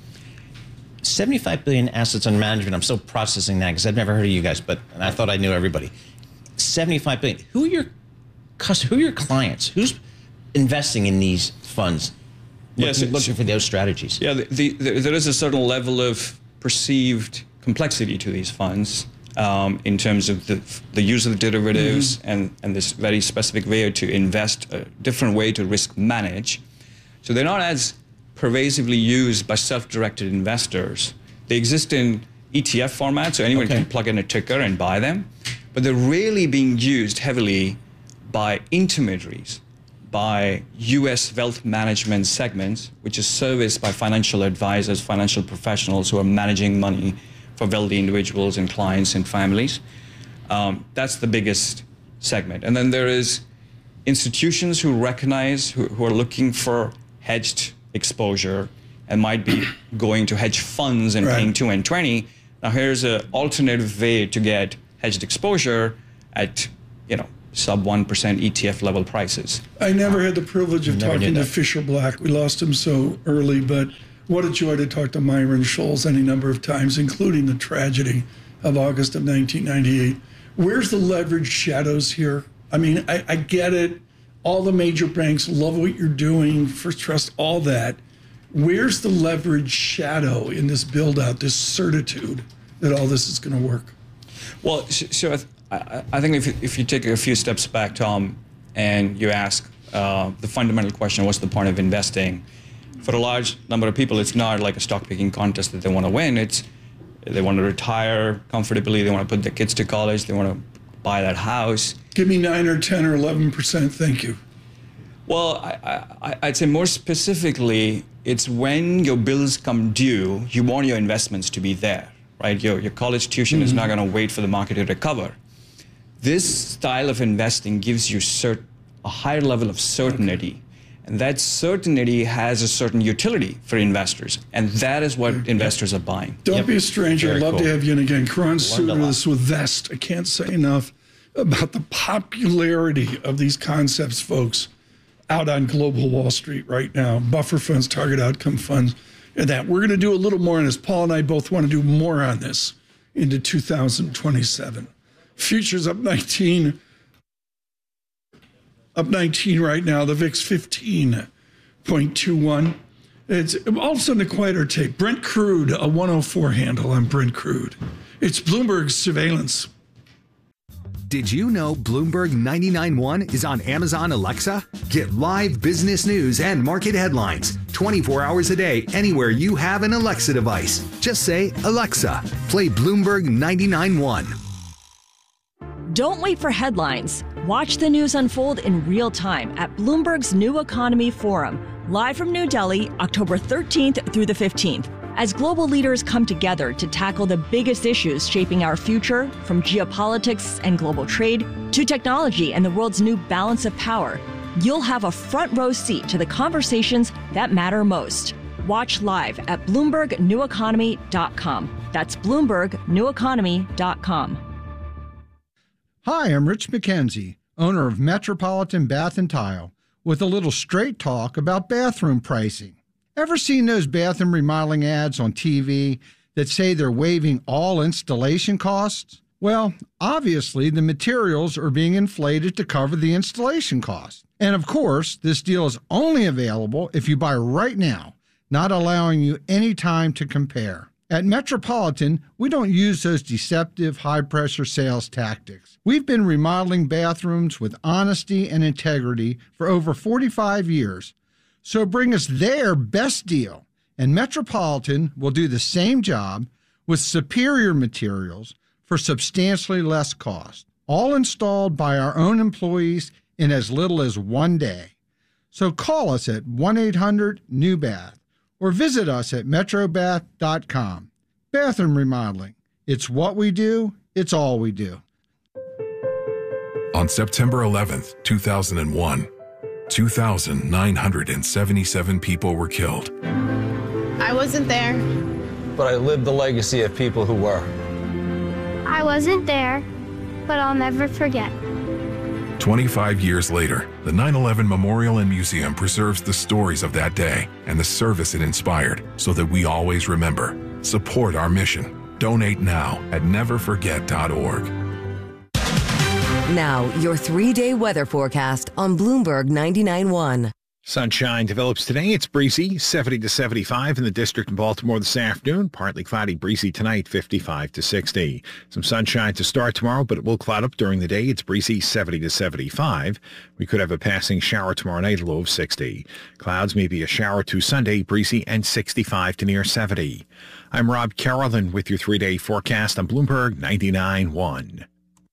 seventy-five billion assets under management. I'm still processing that because I've never heard of you guys, but and I thought I knew everybody. seventy-five billion. Who are your customers? Who are your clients? Who's investing in these funds? Looking, Yes, it's- looking for those strategies. Yeah, the, the, there is a certain level of perceived complexity to these funds um, in terms of the, the use of the derivatives mm-hmm. and, and this very specific way to invest, a different way to risk manage. So they're not as pervasively used by self-directed investors. They exist in E T F format, so anyone Okay. can plug in a ticker and buy them. But they're really being used heavily by intermediaries, by U S wealth management segments, which is serviced by financial advisors, financial professionals who are managing money for wealthy individuals and clients and families. Um, that's the biggest segment. And then there is institutions who recognize, who, who are looking for hedged exposure and might be going to hedge funds and right. paying two and twenty. Now here's an alternative way to get hedged exposure at, you know, sub one percent E T F level prices. I never had the privilege of talking to Fisher Black. We lost him so early, but what a joy to talk to Myron Scholes any number of times, including the tragedy of August of nineteen ninety-eight. Where's the leverage shadows here? I mean, I, I get it. All the major banks love what you're doing, First Trust, all that. Where's the leverage shadow in this build out, this certitude that all this is going to work? Well, so I, I think if you, if you take a few steps back, Tom, and you ask uh, the fundamental question, what's the point of investing? For a large number of people, it's not like a stock picking contest that they want to win. It's they want to retire comfortably. They want to put their kids to college. They want to buy that house. Give me nine or ten or eleven percent. Thank you. Well, I, I, I'd say more specifically, it's when your bills come due, you want your investments to be there, right? Your, your college tuition mm-hmm. is not going to wait for the market to recover. This style of investing gives you cert, a higher level of certainty. Okay. And that certainty has a certain utility for investors. And that is what okay. investors are buying. Don't yep. be a stranger. Very I'd love cool. to have you in again. Karan Sudras with Vest. I can't say enough about the popularity of these concepts, folks, out on global Wall Street right now. Buffer funds, target outcome funds, and that. We're going to do a little more on this. Paul and I both want to do more on this into two thousand twenty-seven. Futures up nineteen. Up nineteen right now. The V I X fifteen point two one. It's all of a sudden a quieter tape. Brent Crude, a one oh four handle on Brent Crude. It's Bloomberg Surveillance. Did you know Bloomberg ninety-nine point one is on Amazon Alexa? Get live business news and market headlines twenty-four hours a day anywhere you have an Alexa device. Just say, Alexa, play Bloomberg ninety-nine point one. Don't wait for headlines. Watch the news unfold in real time at Bloomberg's New Economy Forum, live from New Delhi, October thirteenth through the fifteenth. As global leaders come together to tackle the biggest issues shaping our future, from geopolitics and global trade to technology and the world's new balance of power, you'll have a front row seat to the conversations that matter most. Watch live at Bloomberg New Economy dot com. That's Bloomberg New Economy dot com. Hi, I'm Rich McKenzie, owner of Metropolitan Bath and Tile, with a little straight talk about bathroom pricing. Ever seen those bathroom remodeling ads on T V that say they're waiving all installation costs? Well, obviously the materials are being inflated to cover the installation cost. And of course, this deal is only available if you buy right now, not allowing you any time to compare. At Metropolitan, we don't use those deceptive high-pressure sales tactics. We've been remodeling bathrooms with honesty and integrity for over forty-five years. So bring us their best deal, and Metropolitan will do the same job with superior materials for substantially less cost, all installed by our own employees in as little as one day. So call us at one eight hundred new bath or visit us at metro bath dot com. Bathroom remodeling. It's what we do. It's all we do. On September eleventh, two thousand one, two thousand nine hundred seventy-seven people were killed. I wasn't there. But I lived the legacy of people who were. I wasn't there, but I'll never forget. twenty-five years later, the nine eleven Memorial and Museum preserves the stories of that day and the service it inspired so that we always remember. Support our mission. Donate now at never forget dot org. Now, your three-day weather forecast on Bloomberg ninety-nine point one. Sunshine develops today. It's breezy, seventy to seventy-five in the district in Baltimore this afternoon. Partly cloudy, breezy tonight, fifty-five to sixty. Some sunshine to start tomorrow, but it will cloud up during the day. It's breezy, seventy to seventy-five. We could have a passing shower tomorrow night, a low of sixty. Clouds, maybe a shower to Sunday, breezy and sixty-five to near seventy. I'm Rob Carolyn with your three-day forecast on Bloomberg ninety-nine point one.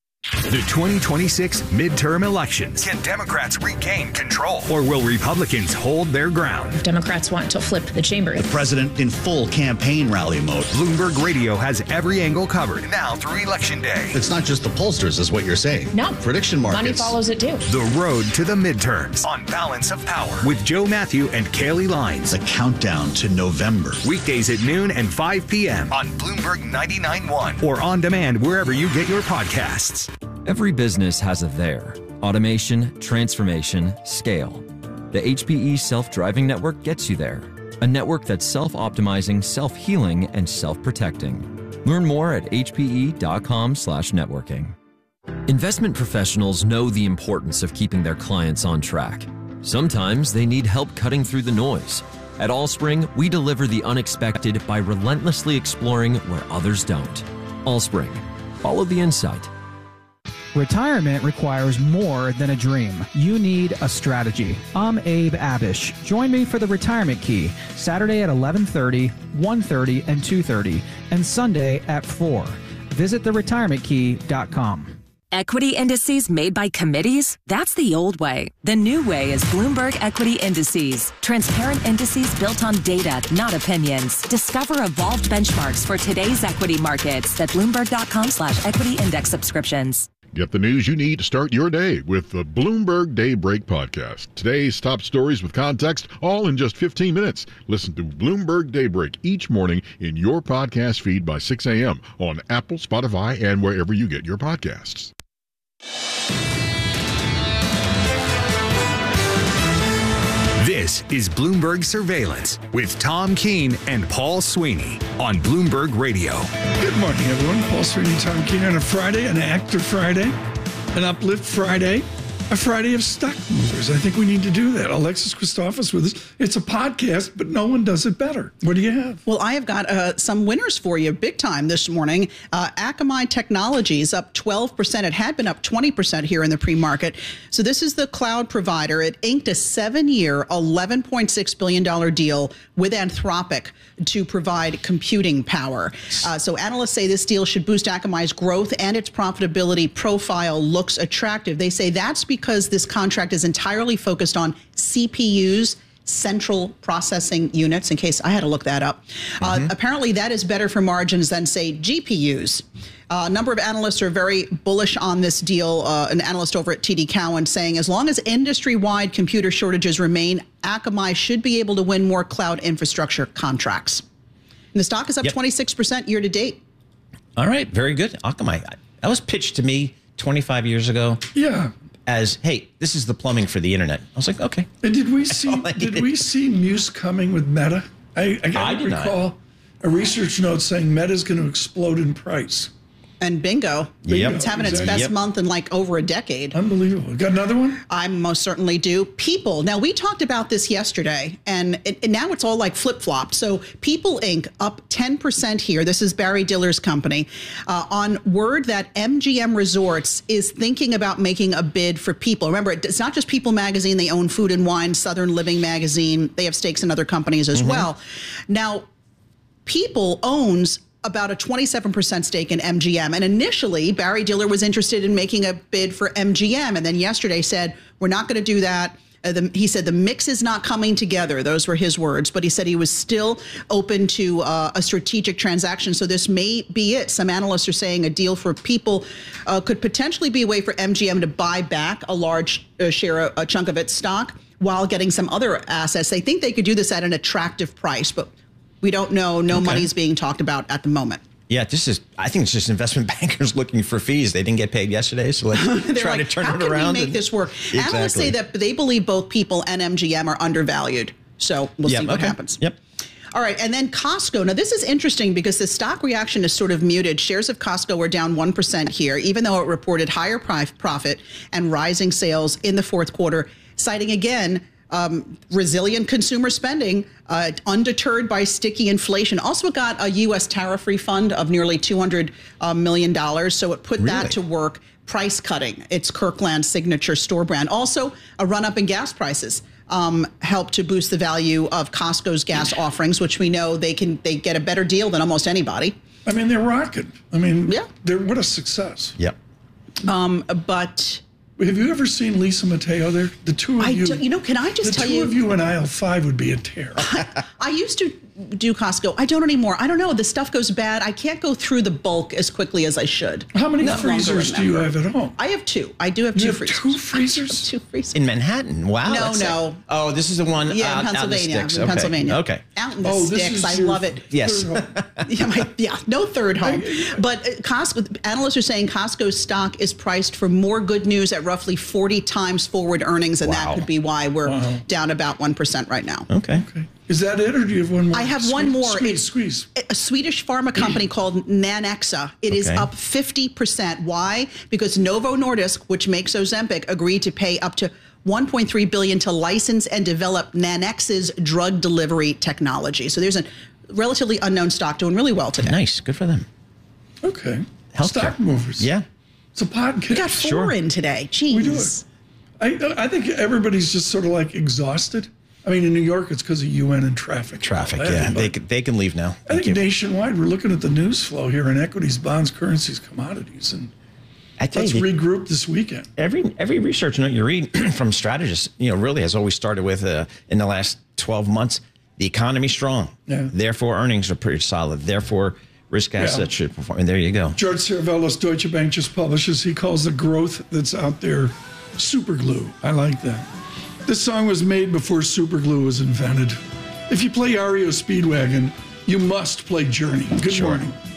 The twenty twenty-six midterm elections. Can Democrats regain control? Or will Republicans hold their ground? Democrats want to flip the chamber. The president in full campaign rally mode. Bloomberg Radio has every angle covered now through Election Day. It's not just the pollsters, is what you're saying. No. Prediction markets. Money follows it too. The road to the midterms on Balance of Power with Joe Matthew and Kaylee Lines. The countdown to November. Weekdays at noon and five p.m. on Bloomberg ninety-nine point one or on demand wherever you get your podcasts. Every business has a there. Automation, transformation, scale. The H P E Self-Driving Network gets you there. A network that's self-optimizing, self-healing, and self-protecting. Learn more at hpe.com slash networking. Investment professionals know the importance of keeping their clients on track. Sometimes they need help cutting through the noise. At Allspring, we deliver the unexpected by relentlessly exploring where others don't. Allspring. Follow the insight. Retirement requires more than a dream. You need a strategy. I'm Abe Abish. Join me for the Retirement Key, Saturday at eleven thirty, one thirty, and two thirty, and Sunday at four. Visit the retirement key dot com. Equity indices made by committees? That's the old way. The new way is Bloomberg Equity Indices. Transparent indices built on data, not opinions. Discover evolved benchmarks for today's equity markets at bloomberg.com slash equity index subscriptions. Get the news you need to start your day with the Bloomberg Daybreak podcast. Today's top stories with context, all in just fifteen minutes. Listen to Bloomberg Daybreak each morning in your podcast feed by six a.m. on Apple, Spotify, and wherever you get your podcasts. This is Bloomberg Surveillance with Tom Keene and Paul Sweeney on Bloomberg Radio. Good morning, everyone. Paul Sweeney, Tom Keene on a Friday, an Active Friday, an Uplift Friday, a Friday of stock movers. I think we need to do that. Alexis Christophos with us. It's a podcast, but no one does it better. What do you have? Well, I have got uh, some winners for you big time this morning. Uh, Akamai Technologies up twelve percent. It had been up twenty percent here in the pre-market. So this is the cloud provider. It inked a seven-year, eleven point six billion dollars deal with Anthropic to provide computing power. Uh, so analysts say this deal should boost Akamai's growth and its profitability profile looks attractive. They say that's because this contract is entirely focused on C P Us, central processing units, in case I had to look that up. Mm-hmm. Uh, apparently that is better for margins than, say, G P Us. Uh, a number of analysts are very bullish on this deal. Uh, an analyst over at T D Cowen saying as long as industry-wide computer shortages remain, Akamai should be able to win more cloud infrastructure contracts. And the stock is up yep. twenty-six percent year to date. All right, very good. Akamai, that was pitched to me twenty-five years ago. Yeah. As, hey, this is the plumbing for the internet. I was like, okay. And did we see did we see Muse coming with Meta? I, I, I did recall not. a research note saying Meta is going to explode in price. And bingo. Yep. It's having its Exactly. best Yep. month in like over a decade. Unbelievable. Got another one? I most certainly do. People. Now, we talked about this yesterday, and, it, and now it's all like flip-flopped. So People Incorporated up ten percent here. This is Barry Diller's company. Uh, on word that M G M Resorts is thinking about making a bid for People. Remember, it's not just People Magazine. They own Food and Wine, Southern Living Magazine. They have stakes in other companies as mm-hmm. well. Now, People owns about a twenty-seven percent stake in M G M. And initially, Barry Diller was interested in making a bid for M G M. And then yesterday said, we're not going to do that. Uh, the, he said the mix is not coming together. Those were his words. But he said he was still open to uh, a strategic transaction. So this may be it. Some analysts are saying a deal for People uh, could potentially be a way for M G M to buy back a large uh, share, a chunk of its stock while getting some other assets. They think they could do this at an attractive price, but we don't know. No okay. money's being talked about at the moment. Yeah, this is, I think it's just investment bankers looking for fees. They didn't get paid yesterday, so let's try like, to turn how it can around. We make and, this work. Exactly. Analysts say that they believe both People and M G M are undervalued. So we'll yep, see what okay. happens. Yep. All right, and then Costco. Now, this is interesting because the stock reaction is sort of muted. Shares of Costco were down one percent here, even though it reported higher profit and rising sales in the fourth quarter, citing again Um, resilient consumer spending, uh, undeterred by sticky inflation. Also got a U S tariff refund of nearly two hundred uh, million dollars. So it put really? that to work. Price cutting. It's Kirkland's signature store brand. Also, a run up in gas prices um, helped to boost the value of Costco's gas offerings, which we know they can they get a better deal than almost anybody. I mean, they're rocking. I mean, yeah. they're what a success. Yep. Um, but have you ever seen Lisa Mateo there? The two of I you. do, you know, can I just the tell two you? of you in aisle five would be a tear. I used to do Costco. I don't anymore. I don't know. The stuff goes bad. I can't go through the bulk as quickly as I should. How many No longer freezers do you remember. have at home? I have two. I do have You two have freezers. two freezers? Two freezers. In Manhattan. Wow. No, that's no. it. Oh, this is the one Yeah, in out, out in the Pennsylvania. sticks. In Okay. Pennsylvania. Okay. Out in the Oh, this sticks. is I your love it. Yes. yeah, my, yeah, no third home. But uh, Costco, analysts are saying Costco's stock is priced for more good news at roughly forty times forward earnings, and Wow. that could be why we're Wow. down about one percent right now. Okay. Okay. Is that it, or do you have one more? I have Squeeze- one more. Squeeze, It's squeeze. a Swedish pharma company called Nanexa. It is Okay. up fifty percent. Why? Because Novo Nordisk, which makes Ozempic, agreed to pay up to one point three billion dollars to license and develop Nanexa's drug delivery technology. So there's a relatively unknown stock doing really well today. Nice. Good for them. Okay. Healthcare. Stock movers. Yeah. It's a podcast. We got four Sure. in today. Jeez. We do it. I, I think everybody's just sort of like exhausted. I mean, in New York, it's because of U N and traffic. Traffic. and all that, Yeah. but They can, they can leave now. I think nationwide, we're looking at the news flow here in equities, bonds, currencies, commodities, and I tell let's you, regroup this weekend. every every research note you read from strategists, you know, really has always started with uh, in the last twelve months, the economy's strong. Yeah. Therefore, earnings are pretty solid. Therefore, risk assets Yeah. should perform. And there you go. George Cervelos, Deutsche Bank just publishes, he calls the growth that's out there super glue. I like that. This song was made before super glue was invented. If you play R E O Speedwagon, you must play Journey. Good Sure. morning.